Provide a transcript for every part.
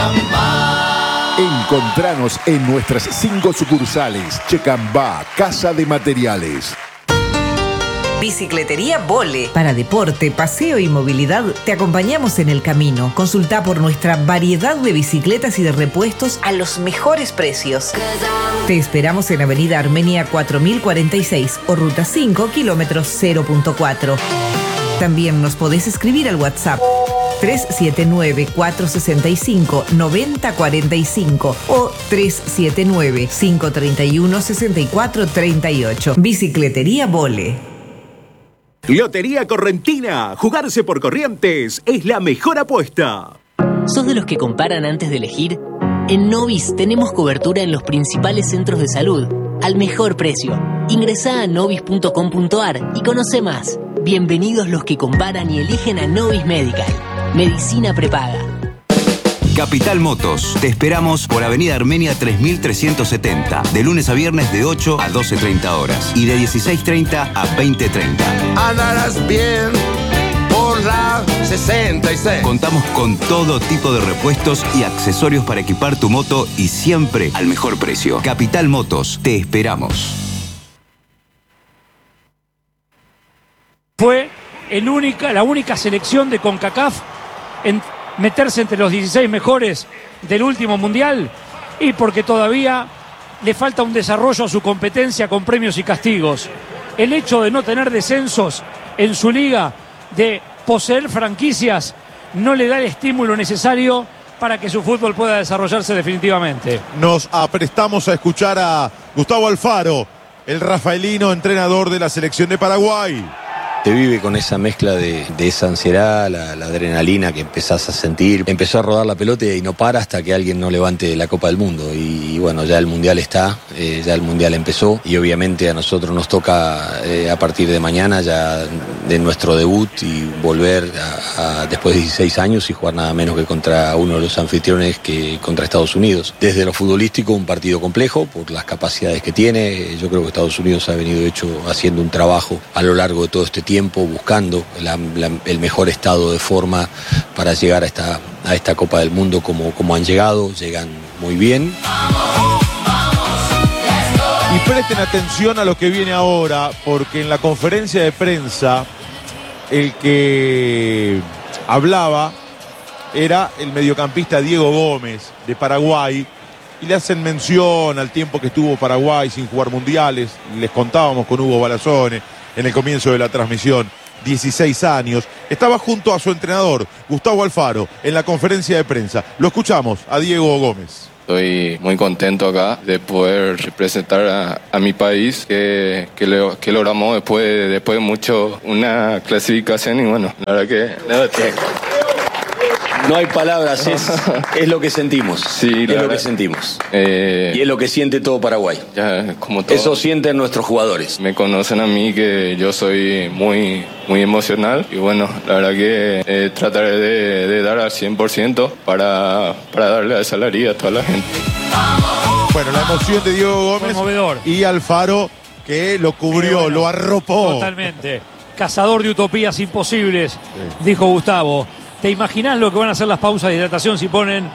Encontranos en nuestras 5 sucursales. Checambá, Casa de Materiales. Bicicletería Vole. Para deporte, paseo y movilidad, te acompañamos en el camino. Consulta por nuestra variedad de bicicletas y de repuestos a los mejores precios. Te esperamos en Avenida Armenia 4046 o Ruta 5, kilómetros 0.4. También nos podés escribir al WhatsApp 379-465-9045 o 379-531-6438. Bicicletería Vole. Lotería Correntina. Jugarse por Corrientes es la mejor apuesta. ¿Sos de los que comparan antes de elegir? En Novis tenemos cobertura en los principales centros de salud, al mejor precio. Ingresá a novis.com.ar y conoce más. Bienvenidos los que comparan y eligen a Novis Medical. Medicina prepaga. Capital Motos. Te esperamos por Avenida Armenia 3370. De lunes a viernes de 8 a 12:30 horas. Y de 16:30 a 20:30. Andarás bien por la 66. Contamos con todo tipo de repuestos y accesorios para equipar tu moto y siempre al mejor precio. Capital Motos. Te esperamos. Fue la única selección de CONCACAF en meterse entre los 16 mejores del último mundial, y porque todavía le falta un desarrollo a su competencia con premios y castigos. El hecho de no tener descensos en su liga, de poseer franquicias, no le da el estímulo necesario para que su fútbol pueda desarrollarse definitivamente. Nos aprestamos a escuchar a Gustavo Alfaro, el rafaelino entrenador de la selección de Paraguay. Te vive con esa mezcla de esa ansiedad, la adrenalina que empezás a sentir. Empezó a rodar la pelota y no para hasta que alguien no levante la Copa del Mundo. Y bueno, ya el Mundial está, ya el Mundial empezó. Y obviamente a nosotros nos toca a partir de mañana ya de nuestro debut y volver después de 16 años y jugar nada menos que contra uno de los anfitriones que contra Estados Unidos. Desde lo futbolístico, un partido complejo por las capacidades que tiene. Yo creo que Estados Unidos ha venido haciendo un trabajo a lo largo de todo este tiempo, buscando el mejor estado de forma para llegar a esta Copa del Mundo como han llegado. Llegan muy bien. Y presten atención a lo que viene ahora, porque en la conferencia de prensa el que hablaba era el mediocampista Diego Gómez de Paraguay, y le hacen mención al tiempo que estuvo Paraguay sin jugar mundiales. Les contábamos con Hugo Balazone en el comienzo de la transmisión, 16 años. Estaba junto a su entrenador, Gustavo Alfaro, en la conferencia de prensa. Lo escuchamos a Diego Gómez. Estoy muy contento acá de poder representar a mi país, que logramos después de mucho una clasificación, y bueno, la verdad que no hay palabras, es lo que sentimos. Sí, es lo que sentimos. Y es lo que siente todo Paraguay. Ya, como todo, eso sienten nuestros jugadores. Me conocen a mí que yo soy muy emocional, y bueno, la verdad que trataré de dar al 100% para darle esa alegría a toda la gente. Bueno, la emoción de Diego Gómez y Alfaro, que lo cubrió, bueno, lo arropó. Totalmente. Cazador de utopías imposibles, sí, dijo Gustavo. ¿Te imaginás lo que van a hacer las pausas de hidratación si ponen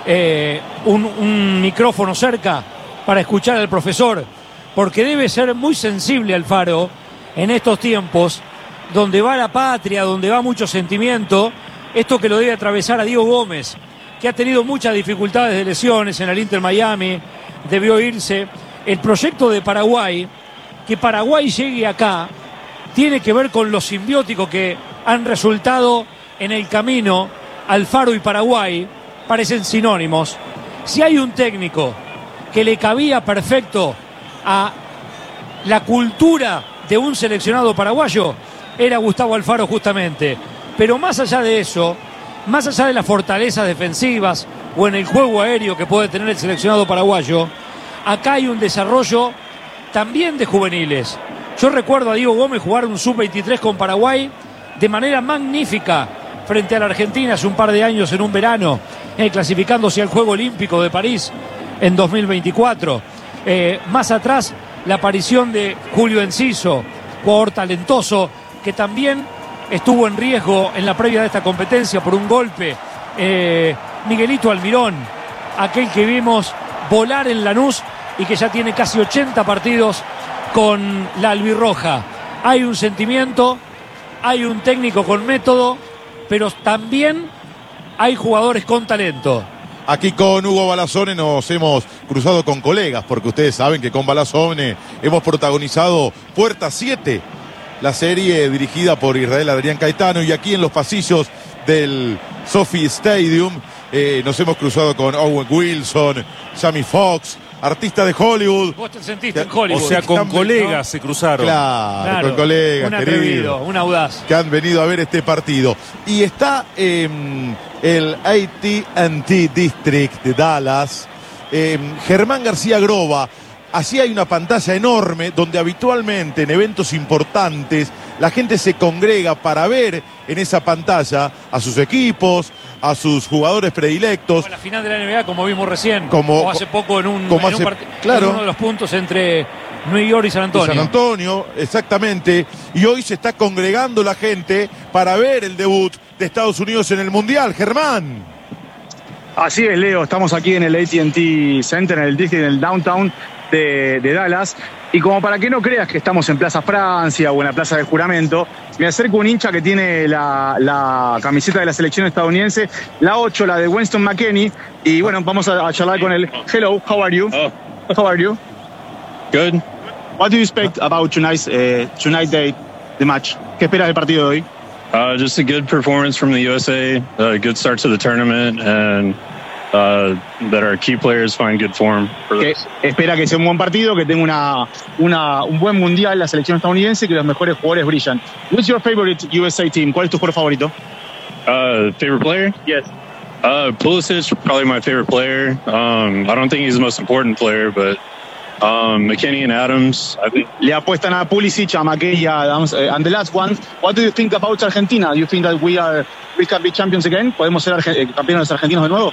un micrófono cerca para escuchar al profesor? Porque debe ser muy sensible Alfaro en estos tiempos donde va la patria, donde va mucho sentimiento. Esto que lo debe atravesar a Diego Gómez, que ha tenido muchas dificultades de lesiones en el Inter Miami, debió irse. El proyecto de Paraguay, que Paraguay llegue acá, tiene que ver con los simbióticos que han resultado en el camino. Alfaro y Paraguay parecen sinónimos. Si hay un técnico que le cabía perfecto a la cultura de un seleccionado paraguayo, era Gustavo Alfaro justamente. Pero más allá de eso, más allá de las fortalezas defensivas o en el juego aéreo que puede tener el seleccionado paraguayo, acá hay un desarrollo también de juveniles. Yo recuerdo a Diego Gómez jugar un sub-23 con Paraguay de manera magnífica frente a la Argentina hace un par de años en un verano, clasificándose al Juego Olímpico de París en 2024. Más atrás, la aparición de Julio Enciso, jugador talentoso que también estuvo en riesgo en la previa de esta competencia por un golpe Miguelito Almirón, aquel que vimos volar en Lanús y que ya tiene casi 80 partidos con la albirroja. Hay un sentimiento, hay un técnico con método, pero también hay jugadores con talento. Aquí con Hugo Balazzone nos hemos cruzado con colegas, porque ustedes saben que con Balazzone hemos protagonizado Puerta 7, la serie dirigida por Israel Adrián Caetano, y aquí en los pasillos del SoFi Stadium nos hemos cruzado con Owen Wilson, Jamie Foxx, artistas de Hollywood. Vos te sentiste en Hollywood. O sea, con colegas se cruzaron. Claro, con colegas, un atrevido, un audaz. Que han venido a ver este partido. Y está el AT&T District de Dallas, Germán García Groba. Así hay una pantalla enorme donde habitualmente en eventos importantes la gente se congrega para ver en esa pantalla a sus equipos, a sus jugadores predilectos. Como la final de la NBA, como vimos recién, como hace poco en uno de los puntos entre New York y San Antonio. San Antonio, exactamente. Y hoy se está congregando la gente para ver el debut de Estados Unidos en el Mundial. Germán. Así es, Leo. Estamos aquí en el AT&T Center, en el district, en el downtown de Dallas. Y como para que no creas que estamos en Plaza Francia o en la Plaza del Juramento, me acerco a un hincha que tiene la camiseta de la selección estadounidense, la 8, la de Winston McKennie. Y bueno, vamos a charlar con él. Hello, how are you? How are you? Good. What do you expect about tonight day, the match? ¿Qué esperas del partido de hoy? Just a good performance from the USA, a good start to the tournament, and that our key players find good form. Espera que sea un buen partido, que tenga un buen mundial la selección estadounidense, que los mejores jugadores brillan. What's your favorite USA team? ¿Cuál es tu jugador favorito? Favorite player? Yes. Pulisic, probably my favorite player. I don't think he's the most important player, but McKennie and Adams, I think. Le apuestan a Pulisic, a McKennie, a Adams. And the last one, what do you think about Argentina? Do you think that we can be champions again? ¿Podemos ser campeones argentinos de nuevo?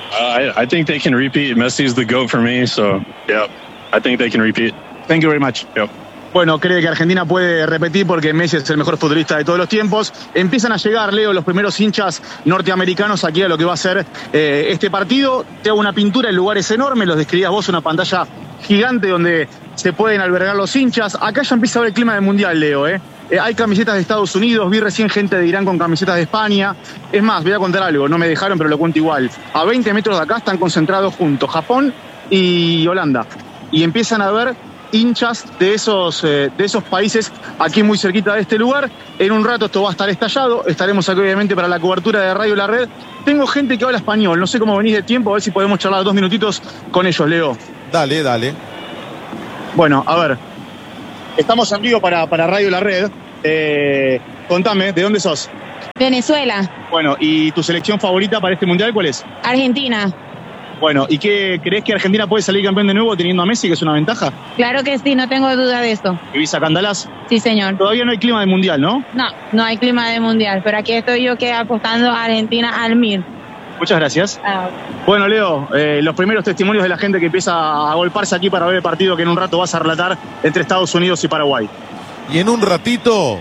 I think they can repeat. Messi's the GOAT for me, so yeah, I think they can repeat. Thank you very much. Yep. Bueno, cree que Argentina puede repetir porque Messi es el mejor futbolista de todos los tiempos. Empiezan a llegar, Leo, los primeros hinchas norteamericanos aquí a lo que va a ser este partido. Te hago una pintura en lugares enormes, los describías vos, una pantalla gigante donde se pueden albergar los hinchas. Acá ya empieza a ver el clima del Mundial, Leo, hay camisetas de Estados Unidos, vi recién gente de Irán con camisetas de España. Es más, voy a contar algo, no me dejaron, pero lo cuento igual. A 20 metros de acá están concentrados juntos Japón y Holanda. Y empiezan a ver hinchas de esos países aquí muy cerquita de este lugar. En un rato esto va a estar estallado. Estaremos aquí obviamente para la cobertura de Radio La Red. Tengo gente que habla español, no sé cómo venís de tiempo, a ver si podemos charlar 2 minutitos con ellos, Leo. Dale. Bueno, a ver. Estamos en vivo para Radio La Red. Contame, ¿de dónde sos? Venezuela. Bueno, ¿y tu selección favorita para este mundial cuál es? Argentina. Bueno, ¿y qué crees que Argentina puede salir campeón de nuevo teniendo a Messi, que es una ventaja? Claro que sí, no tengo duda de eso. ¿Vivís acá en Dallas? Sí, señor. Todavía no hay clima de mundial, ¿no? No hay clima de mundial, pero aquí estoy yo apostando a Argentina al 1000. Muchas gracias. Bueno, Leo, los primeros testimonios de la gente que empieza a golparse aquí para ver el partido que en un rato vas a relatar entre Estados Unidos y Paraguay. Y en un ratito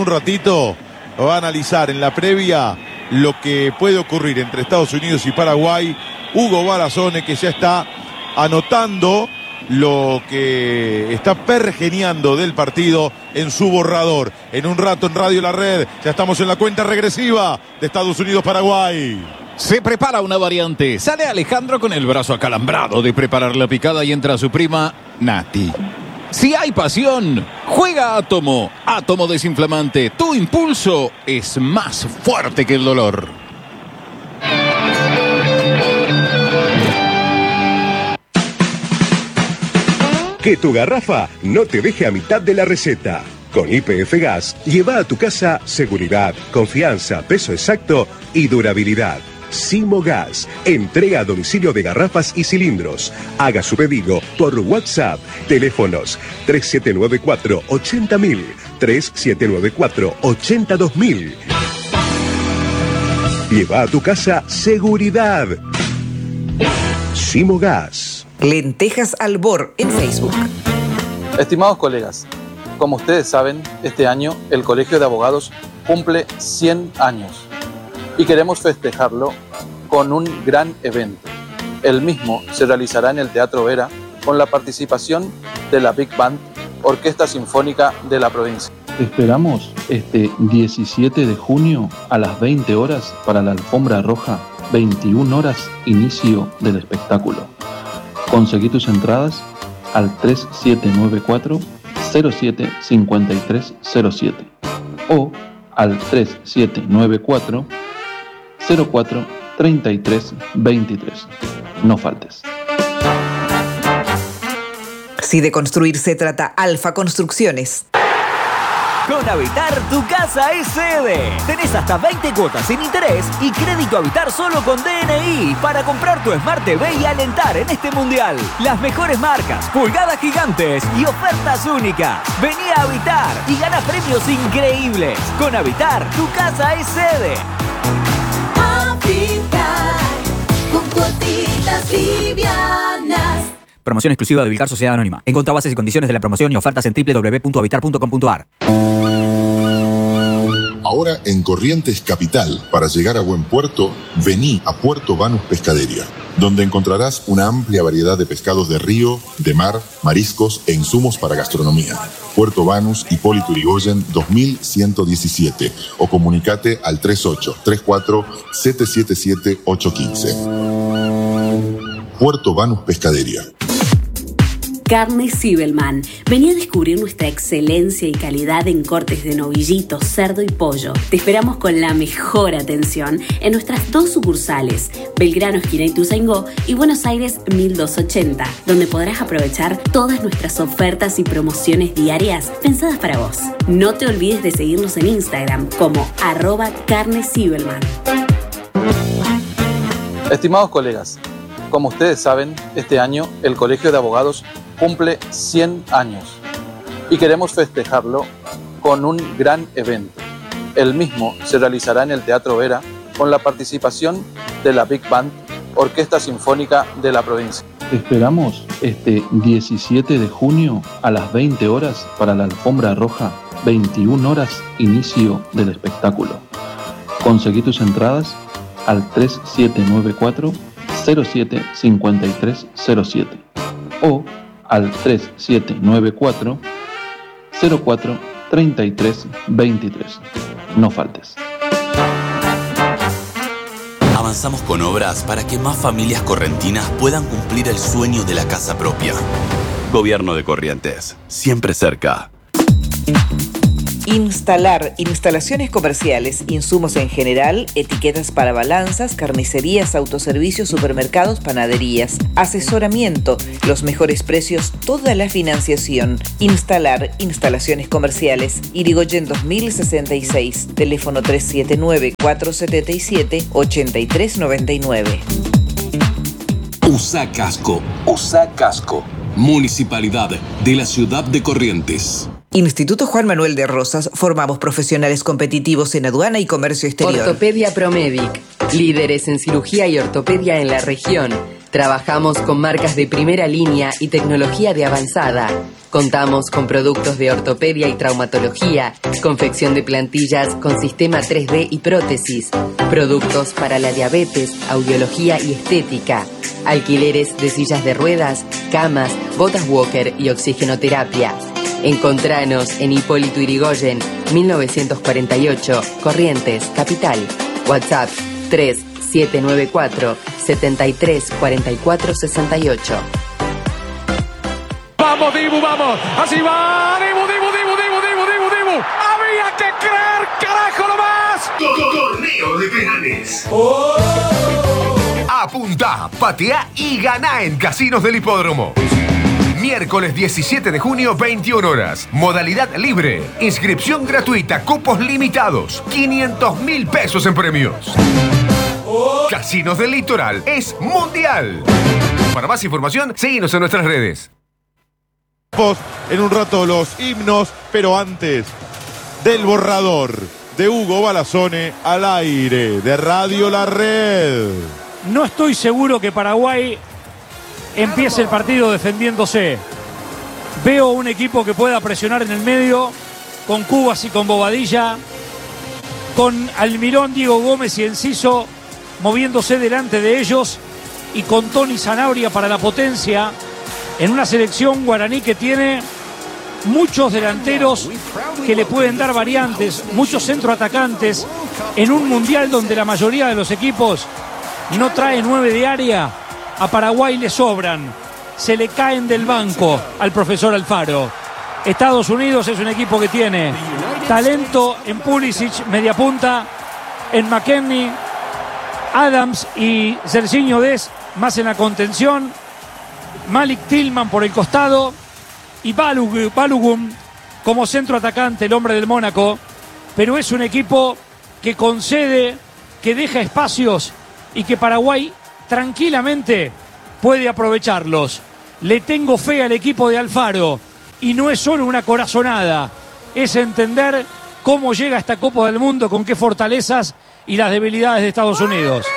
va a analizar en la previa lo que puede ocurrir entre Estados Unidos y Paraguay. Hugo Balazzone, que ya está anotando lo que está pergeñando del partido en su borrador. En un rato en Radio La Red, ya estamos en la cuenta regresiva de Estados Unidos-Paraguay. Se prepara una variante. Sale Alejandro con el brazo acalambrado de preparar la picada y entra su prima Nati. Si hay pasión, juega Átomo. Átomo desinflamante. Tu impulso es más fuerte que el dolor. Que tu garrafa no te deje a mitad de la receta. Con YPF Gas, lleva a tu casa seguridad, confianza, peso exacto y durabilidad. Simo Gas, entrega a domicilio de garrafas y cilindros. Haga su pedido por WhatsApp. Teléfonos 3794-80000, 3794-82000. Lleva a tu casa seguridad. Simo Gas. Lentejas Albor en Facebook. Estimados colegas, como ustedes saben, este año el Colegio de Abogados cumple 100 años y queremos festejarlo con un gran evento. El mismo se realizará en el Teatro Vera con la participación de la Big Band, Orquesta Sinfónica de la provincia. Te esperamos este 17 de junio a las 20 horas para la alfombra roja, 21 horas inicio del espectáculo. Conseguí tus entradas al 3794 075307 o al 3794 043323. No faltes. Si de construir se trata, Alfa Construcciones. Con Habitar, tu casa es sede. Tenés hasta 20 cuotas sin interés y crédito Habitar solo con DNI para comprar tu Smart TV y alentar en este mundial. Las mejores marcas, pulgadas gigantes y ofertas únicas. Vení a Habitar y gana premios increíbles. Con Habitar, tu casa es sede. Habitar, con cuotitas livianas. Promoción exclusiva de Vilcar Sociedad Anónima. Encontrá bases y condiciones de la promoción y ofertas en www.habitar.com.ar. Ahora en Corrientes Capital, para llegar a buen puerto, vení a Puerto Banús Pescadería, donde encontrarás una amplia variedad de pescados de río, de mar, mariscos e insumos para gastronomía. Puerto Banús, Hipólito Yrigoyen, 2117 o comunicate al 3834-777-815. Puerto Banús Pescadería. Carne Zibelman. Vení a descubrir nuestra excelencia y calidad en cortes de novillito, cerdo y pollo. Te esperamos con la mejor atención en nuestras 2 sucursales, Belgrano, esquina Ituzaingó y Buenos Aires 1280, donde podrás aprovechar todas nuestras ofertas y promociones diarias pensadas para vos. No te olvides de seguirnos en Instagram como @carnezibelman. Estimados colegas, como ustedes saben, este año el Colegio de Abogados cumple 100 años y queremos festejarlo con un gran evento. El mismo se realizará en el Teatro Vera con la participación de la Big Band, Orquesta Sinfónica de la provincia. Te esperamos este 17 de junio a las 20 horas para la alfombra roja, 21 horas inicio del espectáculo. Conseguí tus entradas al 3794 075307 o al 3794 043323. No faltes. Avanzamos con obras para que más familias correntinas puedan cumplir el sueño de la casa propia. Gobierno de Corrientes, siempre cerca. Instalar, instalaciones comerciales, insumos en general, etiquetas para balanzas, carnicerías, autoservicios, supermercados, panaderías, asesoramiento, los mejores precios, toda la financiación. Instalar, instalaciones comerciales, Irigoyen 2066, teléfono 379-477-8399. USA Casco, Municipalidad de la Ciudad de Corrientes. Instituto Juan Manuel de Rosas, formamos profesionales competitivos en aduana y comercio exterior. Ortopedia Promedic, líderes en cirugía y ortopedia en la región. Trabajamos con marcas de primera línea y tecnología de avanzada. Contamos con productos de ortopedia y traumatología, confección de plantillas con sistema 3D y prótesis, productos para la diabetes, audiología y estética, alquileres de sillas de ruedas, camas, botas walker y oxigenoterapia. Encontranos en Hipólito Yrigoyen, 1948, Corrientes, Capital. WhatsApp 3794 734468. Vamos, Dibu, vamos. Así va. Dibu. Había que creer, carajo, nomás. Torneo de penales. Apunta, patea y gana en Casinos del Hipódromo. Miércoles 17 de junio, 21 horas. Modalidad libre. Inscripción gratuita. Cupos limitados. 500.000 pesos en premios. Casinos del Litoral es mundial. Para más información, síguenos en nuestras redes. En un rato los himnos, pero antes del borrador de Hugo Balazone al aire de Radio La Red. No estoy seguro que Paraguay empiece el partido defendiéndose. Veo un equipo que pueda presionar en el medio, con Cubas y con Bobadilla, con Almirón, Diego Gómez y Enciso moviéndose delante de ellos y con Tony Sanabria para la potencia en una selección guaraní que tiene muchos delanteros que le pueden dar variantes, muchos centroatacantes en un mundial donde la mayoría de los equipos no trae 9 de área. A Paraguay le sobran, se le caen del banco al profesor Alfaro. Estados Unidos es un equipo que tiene talento en Pulisic, media punta, en McKennie, Adams y Serginho Dest más en la contención, Malik Tillman por el costado y Balogun como centro atacante, el hombre del Mónaco. Pero es un equipo que concede, que deja espacios y que Paraguay tranquilamente puede aprovecharlos. Le tengo fe al equipo de Alfaro y no es solo una corazonada, es entender cómo llega esta Copa del Mundo, con qué fortalezas y las debilidades de Estados Unidos.